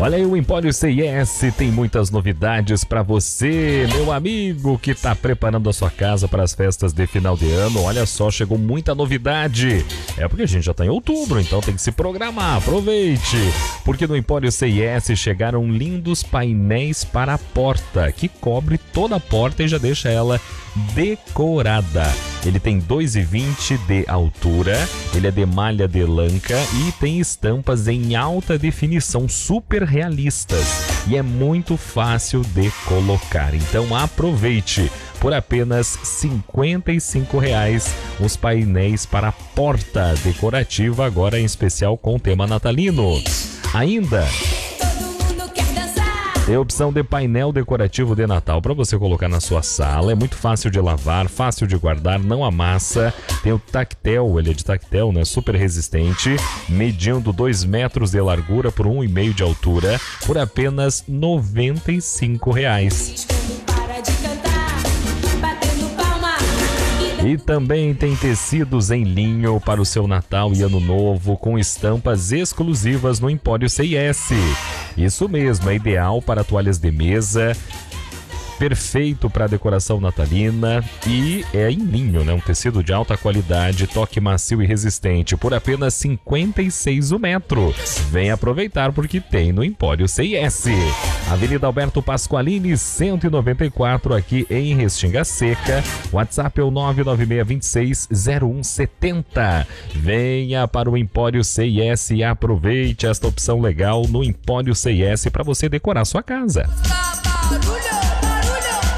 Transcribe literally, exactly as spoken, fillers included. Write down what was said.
Olha aí, o Empório C I S tem muitas novidades para você, meu amigo que está preparando a sua casa para as festas de final de ano. Olha só, chegou muita novidade. É porque a gente já está em outubro, então tem que se programar. Aproveite, porque no Empório C I S chegaram lindos painéis para a porta, que cobre toda a porta e já deixa ela decorada. Ele tem dois e vinte de altura, ele é de malha de lanca e tem estampas em alta definição, super realistas, e é muito fácil de colocar. Então aproveite, por apenas cinquenta e cinco reais os painéis para a porta decorativa, agora em especial com tema natalino. Ainda tem a opção de painel decorativo de Natal para você colocar na sua sala. É muito fácil de lavar, fácil de guardar, não amassa. Tem o tactel, ele é de tactel, né? Super resistente, medindo dois metros de largura por um e meio de altura, por apenas noventa e cinco reais. E também tem tecidos em linho para o seu Natal e Ano Novo, com estampas exclusivas no Empório C I S. Isso mesmo, é ideal para toalhas de mesa, perfeito para decoração natalina e é em linho, né? Um tecido de alta qualidade, toque macio e resistente, por apenas cinquenta e seis reais o metro. Vem aproveitar porque tem no Empório C I S. Avenida Alberto Pasqualini, cento e noventa e quatro, aqui em Restinga Seca. WhatsApp é o nove nove seis dois seis zero um sete zero. Venha para o Empório C I S e aproveite esta opção legal no Empório C I S para você decorar sua casa.